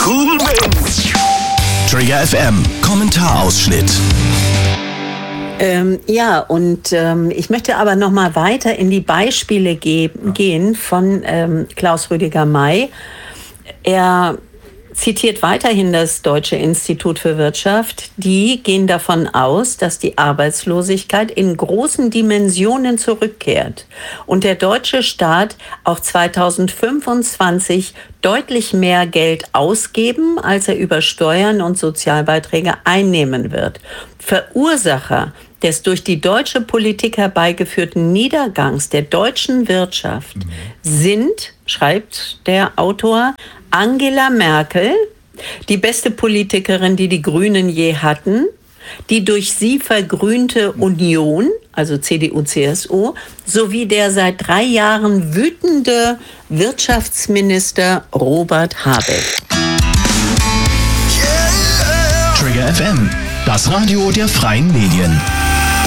Mensch. Trigger FM, Kommentarausschnitt. Ich möchte aber noch mal weiter in die Beispiele gehen von Klaus Rüdiger May. Er zitiert weiterhin das Deutsche Institut für Wirtschaft. Die gehen davon aus, dass die Arbeitslosigkeit in großen Dimensionen zurückkehrt und der deutsche Staat auch 2025 deutlich mehr Geld ausgeben, als er über Steuern und Sozialbeiträge einnehmen wird. Verursacher des durch die deutsche Politik herbeigeführten Niedergangs der deutschen Wirtschaft sind, schreibt der Autor, Angela Merkel, die beste Politikerin, die die Grünen je hatten, die durch sie vergrünte Union, also CDU, CSU, sowie der seit 3 Jahren wütende Wirtschaftsminister Robert Habeck. Trigger FM, das Radio der freien Medien.